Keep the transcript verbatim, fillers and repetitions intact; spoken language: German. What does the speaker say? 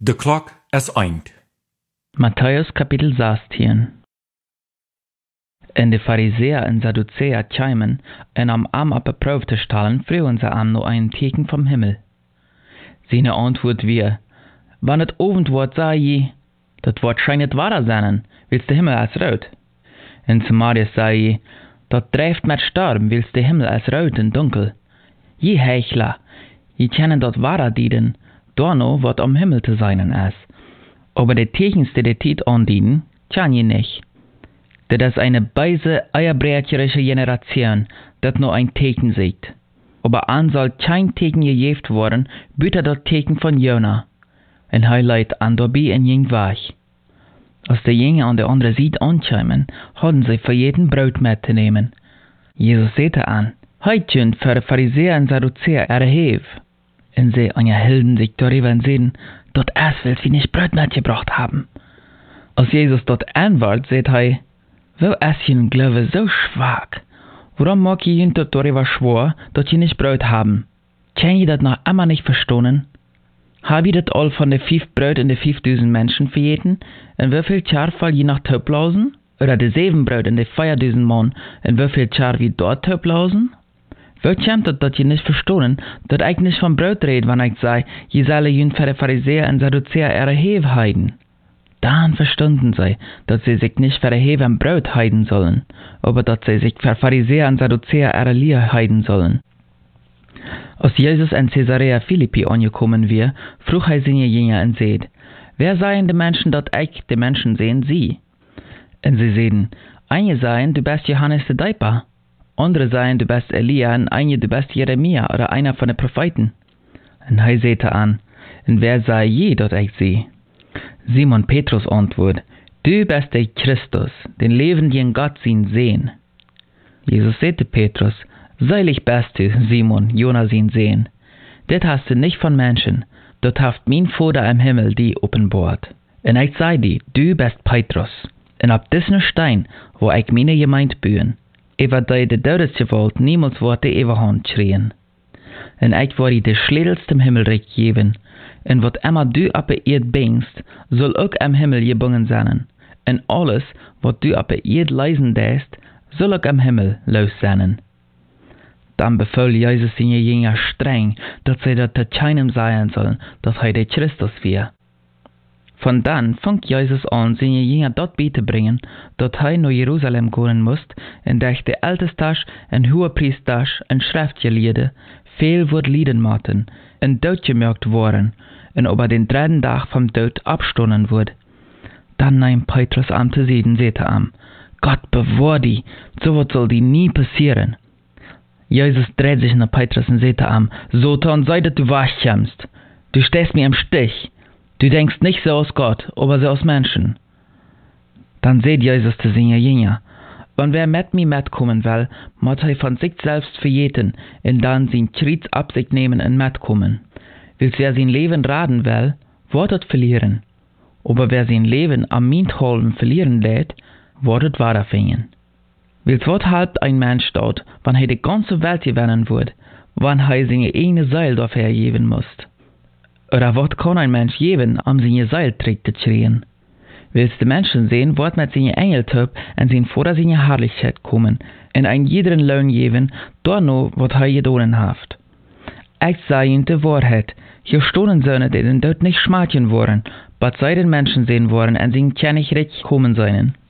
De klok is eind. Matthäus Kapitel sechzehn. En de Pharisäer en Sadduzäer tjeimen, en am Arm op beproef te stellen, vroegen ze am no ein Teken vom Himmel. Seine Antwort wir, wann het Abend wordt, sei je, dat wordt scheinet wahr sein, willst de Himmel als rood. En zu Marius sei je, dat drijft met storm, willst de Himmel als rood en dunkel. Je Heuchler, je kennen dat wahr dienen, dorno wat am Himmel te seinen is. Aber de Tekens, die de Tiet andienen, tjan je nicht. Dat is eine beise, eierbrecherische Generation, dat nur ein Teken sieht. Aber an soll kein Teken gejeft worden, büter dat Teken von Jona. En hij leidt an dabei en ging weg. Als de Jünger an der andere Seite anscheimen, hadden sie für jeden Brot mitzunehmen. Jesus sagte an, heute sind für die Pharisäer und Sadduzäer erheb. Und sie unterhielten sich darüber und sagten, dort es will wir nicht Brot mitgebracht haben. Als Jesus dort antwortet, sagt er, wo ist ihr Glaube so schwach? Warum mag ihr ihn dort darüber schwor, dass ihr nicht Brot haben? Kann ihr das noch immer nicht verstehen? Hab ihr das all von de fünf Brot in de fünftausend Menschen verjeten? Und wie viel Char fall je nach Töplausen? Oder de sieben Brot in de viertausend Mann, und wie viel Char wie dort Töplausen? Wo kommt das, dass ihr nicht verstehen, dass ich nicht von Brot red, wenn ich sage, ihr solle jün für die Pharisäer und Sadduzäer erheben heiden? Dann verstanden sie, dass sie sich nicht für erheben Brot heiden sollen, aber dass sie sich für Pharisäer und Sadduzäer erliehen heiden sollen. Als Jesus in Caesarea Philippi angekommen war, frug er seine Jünger und sagt, wer seien die Menschen, dass ich die Menschen sehen, sie? Und sie sagten, einige seien, du bist Johannes der Täufer, andere seien, du bist Elia, und einige, du bist Jeremia oder einer von den Propheten. Und er sagte an, und wer sei je, dass ich sie? Simon Petrus antwortet, du bist der Christus, den lebenden Gott sin sehen. Jesus sagte Petrus, selig bist du, Simon, Jona sin sehen. Das hast du nicht von Menschen, dort haft mein Vater im Himmel die offenbart. Und ich sei dir, du bist Petrus, und ab diesen Stein, wo ich meine Gemeinde bühen, über die de Todesgewalt niemals wird die Eberhand schrien. Und ich werde dir de Schlädels dem Himmelreich geben, und wat immer du op de eerd bringst, soll ook am Himmel gebungen sein. Und alles, wat du op de eerd leisen dest, soll ook am Himmel los sein. Dann befahl Jesus seine Jünger streng, dass sie dat zu keinem sein sollen, dass er der Christus wir. Von dann fängt Jesus an, seine Jünger dort beizubringen, dass er nach Jerusalem gehen muss, und durch die Ältesters und Hohepriesters und Schriftgelehrte viel wird Lieden machen, und dort gemerkt worden, und über den dritten Tag vom Tod abstoßen wird. Dann nahm Petrus an zu sehen, sagte am, Gott bewahr die, so was soll die nie passieren. Jesus dreht sich nach Petrus und sagte am, Satan, sei dass du wachkommst. Du stehst mir im Stich. Du denkst nicht so aus Gott, aber so aus Menschen. Dann sagt Jesus zu seinen Jünger, und wer mit mir mitkommen will, muss er von sich selbst verjeten, und dann sein Kreuz ab sich nehmen und mitkommen. Will wer sein Leben raten will, wird es verlieren. Aber wer sein Leben am Mintholm verlieren lädt, wird es weiterfinden. Will was halbt ein Mensch dort, wenn er die ganze Welt gewinnen wird, wenn er seine eigene Seele dafür geben muss? Oder was kann ein Mensch geben, um seine Seele trägt zu schreien? Willst du Menschen sehen, wird mit seiner Engeltöp und sein vor seine Herrlichkeit kommen, und ein jeden Lohn geben, dorno, was er getan hat. Ich sage ihnen die Wahrheit, hier stehen Söhne, die den Tod nicht schmachen wollen, aber sie den Menschen sehen wollen und sie nicht recht kommen sollen.